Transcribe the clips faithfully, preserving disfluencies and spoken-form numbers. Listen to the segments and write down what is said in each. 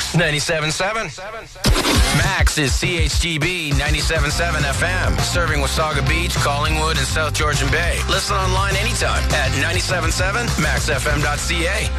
ninety-seven point seven. Max is C H G B ninety-seven point seven F M, serving Wasaga Beach, Collingwood, and South Georgian Bay. Listen online anytime at ninety-seven point seven max f m dot c a.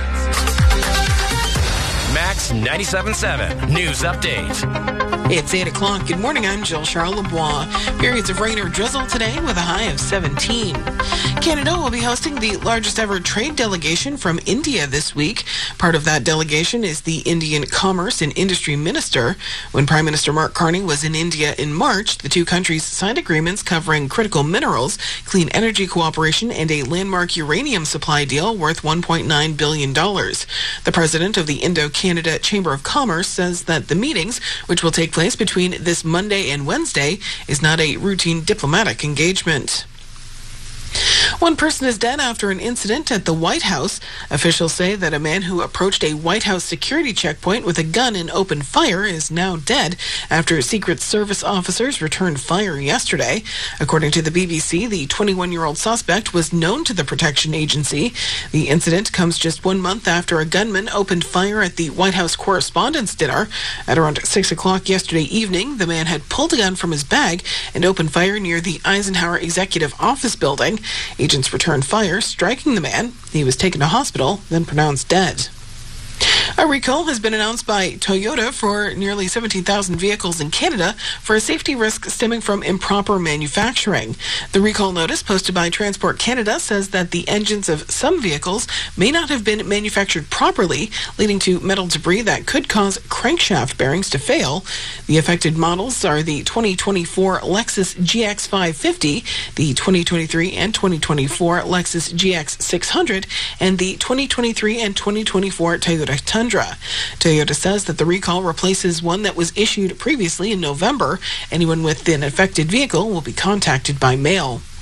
Max ninety-seven point seven News Update. It's eight o'clock. Good morning. I'm Jill Charles Lebois. Periods of rain or drizzle today with a high of seventeen. Canada will be hosting the largest ever trade delegation from India this week. Part of that delegation is the Indian Commerce and Industry Minister. When Prime Minister Mark Carney was in India in March, the two countries signed agreements covering critical minerals, clean energy cooperation, and a landmark uranium supply deal worth one point nine billion dollars. The president of the Indo-Canada Chamber of Commerce says that the meetings, which will take place between this Monday and Wednesday, is not a routine diplomatic engagement. One person is dead after an incident at the White House. Officials say that a man who approached a White House security checkpoint with a gun and opened fire is now dead after Secret Service officers returned fire yesterday. According to the B B C, the twenty-one-year-old suspect was known to the protection agency. The incident comes just one month after a gunman opened fire at the White House Correspondents' Dinner. At around six o'clock yesterday evening, the man had pulled a gun from his bag and opened fire near the Eisenhower Executive Office building. Agents returned fire, striking the man. He was taken to hospital, then pronounced dead. A recall has been announced by Toyota for nearly seventeen thousand vehicles in Canada for a safety risk stemming from improper manufacturing. The recall notice posted by Transport Canada says that the engines of some vehicles may not have been manufactured properly, leading to metal debris that could cause crankshaft bearings to fail. The affected models are the twenty twenty-four Lexus G X five fifty, the twenty twenty-three and twenty twenty-four Lexus G X six hundred, and the twenty twenty-three and twenty twenty-four Toyota Tundra. Toyota says that the recall replaces one that was issued previously in November. Anyone with an affected vehicle will be contacted by mail.